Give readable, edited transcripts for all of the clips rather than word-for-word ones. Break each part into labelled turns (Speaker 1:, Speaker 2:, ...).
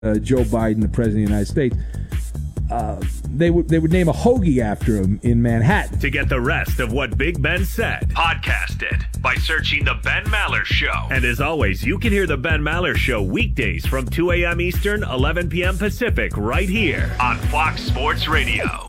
Speaker 1: Joe Biden, the president of the United States, they would name a hoagie after him in Manhattan.
Speaker 2: To get the rest of what Big Ben said, podcast it by searching The Ben Maller Show. And as always, you can hear The Ben Maller Show weekdays from 2 a.m. Eastern, 11 p.m. Pacific, right here on Fox Sports Radio.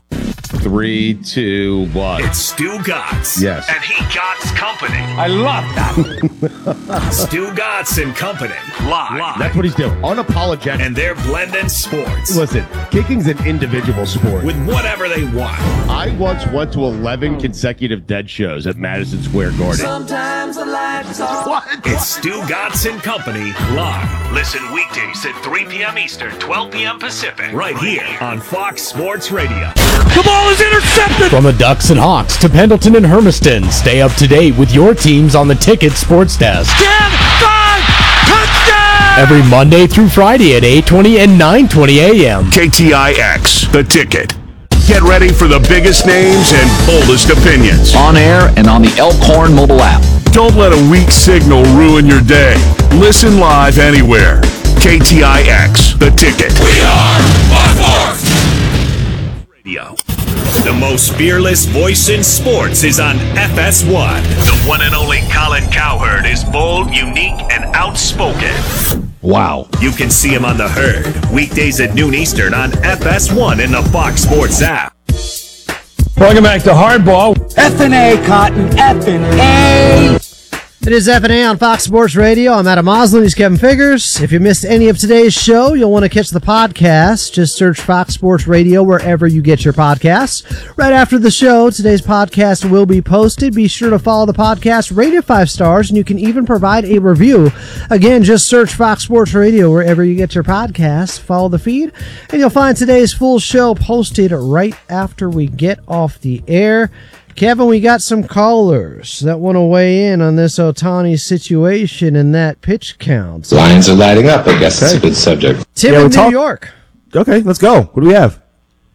Speaker 3: 3, 2, 1.
Speaker 2: It's Stu Gatz.
Speaker 3: Yes.
Speaker 2: And he Gatz Company.
Speaker 3: I love that.
Speaker 2: Stu Gatz and Company. Live.
Speaker 3: That's what he's doing. Unapologetic.
Speaker 2: And they're blending sports.
Speaker 3: Listen, kicking's an individual sport.
Speaker 2: With whatever they want.
Speaker 3: I once went to 11 consecutive Dead shows at Madison Square Garden.
Speaker 4: Sometimes the lights off.
Speaker 2: What? It's Stu Gatz and Company live. Listen weekdays at 3 p.m. Eastern, 12 p.m. Pacific. Right here on Fox Sports Radio. The ball is intercepted!
Speaker 5: From the Ducks and Hawks to Pendleton and Hermiston, stay up to date with your teams on the Ticket Sports Desk.
Speaker 2: 10, 5, touchdown!
Speaker 5: Every Monday through Friday at 8:20 and 9:20 a.m.
Speaker 2: KTIX, The Ticket. Get ready for the biggest names and boldest opinions.
Speaker 6: On air and on the Elkhorn mobile app.
Speaker 2: Don't let a weak signal ruin your day. Listen live anywhere. KTIX, The Ticket. We are by force! Radio. The most fearless voice in sports is on FS1. The one and only Colin Cowherd is bold, unique, and outspoken.
Speaker 3: Wow.
Speaker 2: You can see him on The Herd, weekdays at noon Eastern on FS1 in the Fox Sports app.
Speaker 1: Welcome back to Hardball.
Speaker 4: F&A, Cotton. F&A.
Speaker 7: It is F&A on Fox Sports Radio. I'm Adam Moslin. He's Kevin Figures. If you missed any of today's show, you'll want to catch the podcast. Just search Fox Sports Radio wherever you get your podcasts. Right after the show, today's podcast will be posted. Be sure to follow the podcast, rate it 5 stars, and you can even provide a review. Again, just search Fox Sports Radio wherever you get your podcasts. Follow the feed, and you'll find today's full show posted right after we get off the air. Kevin, we got some callers that want to weigh in on this Ohtani situation and that pitch count.
Speaker 8: Lines are lighting up. I guess it's a good subject.
Speaker 7: Tim in New York.
Speaker 1: Okay, let's go. What do we have?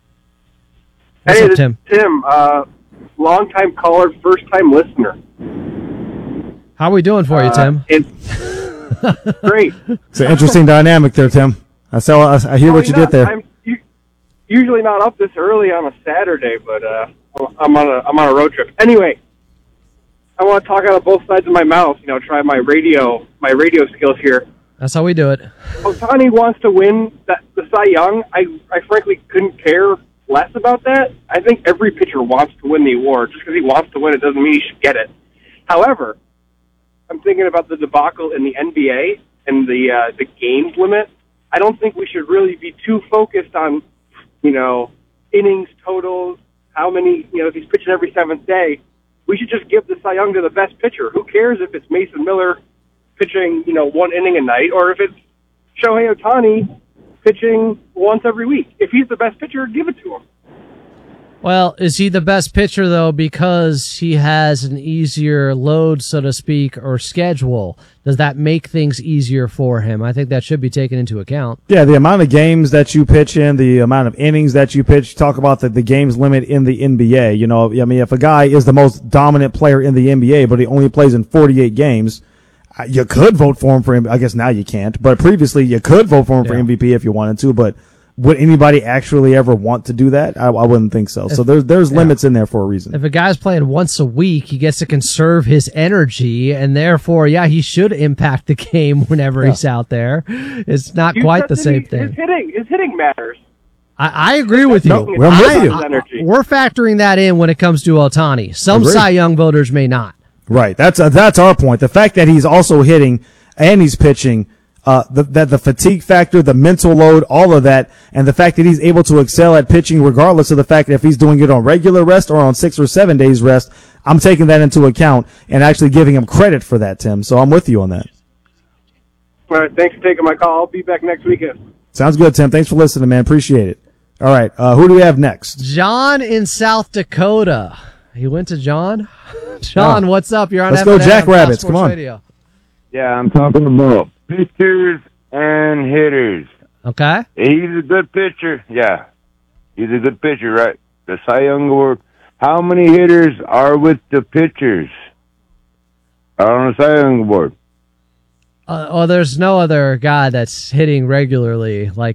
Speaker 7: What's up, Tim?
Speaker 9: Tim, long-time caller, first-time listener.
Speaker 7: How are we doing for you, Tim?
Speaker 9: It's great.
Speaker 1: It's an interesting dynamic there, Tim. I hear what you did there.
Speaker 9: I'm usually not up this early on a Saturday, but I'm on a road trip. Anyway, I want to talk out of both sides of my mouth. Try my radio skills here.
Speaker 7: That's how we do it.
Speaker 9: Ohtani wants to win the Cy Young. I frankly couldn't care less about that. I think every pitcher wants to win the award. Just because he wants to win it doesn't mean he should get it. However, I'm thinking about the debacle in the NBA and the games limit. I don't think we should really be too focused on innings totals. How many, if he's pitching every 7th day, we should just give the Cy Young to the best pitcher. Who cares if it's Mason Miller pitching, 1 inning a night, or if it's Shohei Ohtani pitching once every week? If he's the best pitcher, give it to him.
Speaker 7: Well, is he the best pitcher, though, because he has an easier load, so to speak, or schedule? Does that make things easier for him? I think that should be taken into account.
Speaker 1: Yeah, the amount of games that you pitch in, the amount of innings that you pitch, talk about the games limit in the NBA. If a guy is the most dominant player in the NBA, but he only plays in 48 games, you could vote for him for him. I guess now you can't, but previously you could vote for him for MVP if you wanted to, but would anybody actually ever want to do that? I wouldn't think so. So there's limits in there for a reason.
Speaker 7: If a guy's playing once a week, he gets to conserve his energy, and therefore, he should impact the game whenever he's out there. It's not quite the same thing.
Speaker 9: His hitting matters.
Speaker 7: I agree with you. We're factoring that in when it comes to Ohtani. Some Cy Young voters may not.
Speaker 1: Right. That's our point. The fact that he's also hitting and he's pitching, the fatigue factor, the mental load, all of that, and the fact that he's able to excel at pitching regardless of the fact that if he's doing it on regular rest or on 6 or 7 days rest, I'm taking that into account and actually giving him credit for that, Tim. So I'm with you on that.
Speaker 9: All right, thanks for taking my call. I'll be back next weekend.
Speaker 1: Sounds good, Tim. Thanks for listening, man. Appreciate it. All right, who do we have next?
Speaker 7: John in South Dakota. You went to John? John, what's up? You're on
Speaker 1: Let's go Jackrabbits. Come on.
Speaker 7: Radio.
Speaker 10: Yeah, I'm talking about pitchers and hitters.
Speaker 7: Okay.
Speaker 10: He's a good pitcher. Yeah, he's a good pitcher, right? The Cy Young Award. How many hitters are with the pitchers on the Cy Young Award?
Speaker 7: there's no other guy that's hitting regularly like